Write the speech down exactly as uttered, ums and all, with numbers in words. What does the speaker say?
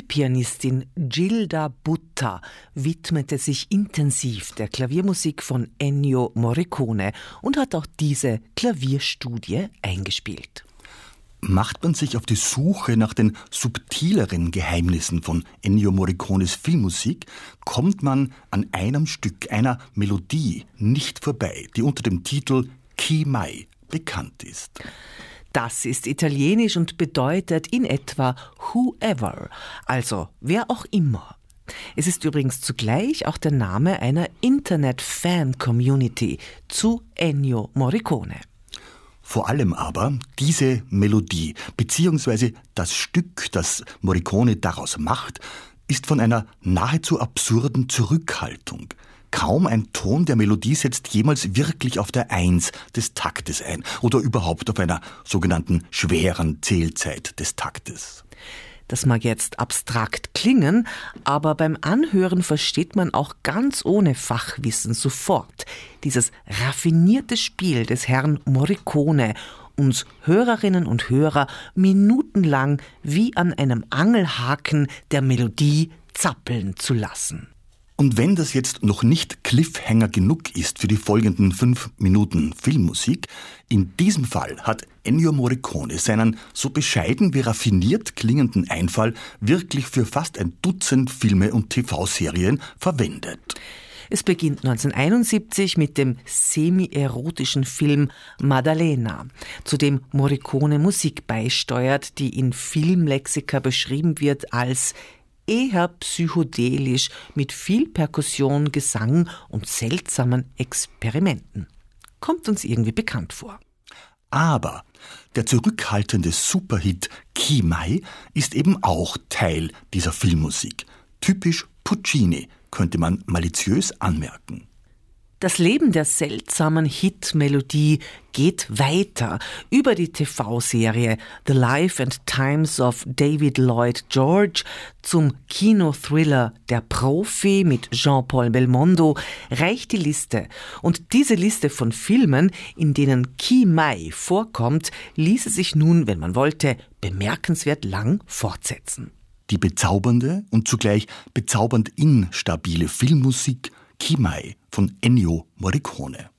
Pianistin Gilda Butta widmete sich intensiv der Klaviermusik von Ennio Morricone und hat auch diese Klavierstudie eingespielt. Macht man sich auf die Suche nach den subtileren Geheimnissen von Ennio Morricones Filmmusik, kommt man an einem Stück, einer Melodie, nicht vorbei, die unter dem Titel Chi mai bekannt ist. Das ist italienisch und bedeutet in etwa whoever, also wer auch immer. Es ist übrigens zugleich auch der Name einer Internet-Fan-Community zu Ennio Morricone. Vor allem aber diese Melodie bzw. das Stück, das Morricone daraus macht, ist von einer nahezu absurden Zurückhaltung. Kaum ein Ton der Melodie setzt jemals wirklich auf der Eins des Taktes ein oder überhaupt auf einer sogenannten schweren Zählzeit des Taktes. Das mag jetzt abstrakt klingen, aber beim Anhören versteht man auch ganz ohne Fachwissen sofort dieses raffinierte Spiel des Herrn Morricone, uns Hörerinnen und Hörer minutenlang wie an einem Angelhaken der Melodie zappeln zu lassen. Und wenn das jetzt noch nicht Cliffhanger genug ist für die folgenden fünf Minuten Filmmusik, in diesem Fall hat Ennio Morricone seinen so bescheiden wie raffiniert klingenden Einfall wirklich für fast ein Dutzend Filme und T V-Serien verwendet. Es beginnt neunzehnhunderteinundsiebzig mit dem semi-erotischen Film Maddalena, zu dem Morricone Musik beisteuert, die in Filmlexika beschrieben wird als eher psychedelisch mit viel Perkussion, Gesang und seltsamen Experimenten. Kommt uns irgendwie bekannt vor. Aber der zurückhaltende Superhit Chi mai ist eben auch Teil dieser Filmmusik. Typisch Puccini, könnte man maliziös anmerken. Das Leben der seltsamen Hit-Melodie geht weiter über die T V-Serie The Life and Times of David Lloyd George zum Kinothriller Der Profi mit Jean-Paul Belmondo reicht die Liste. Und diese Liste von Filmen, in denen Chi mai vorkommt, ließe sich nun, wenn man wollte, bemerkenswert lang fortsetzen. Die bezaubernde und zugleich bezaubernd instabile Filmmusik Chi mai von Ennio Morricone.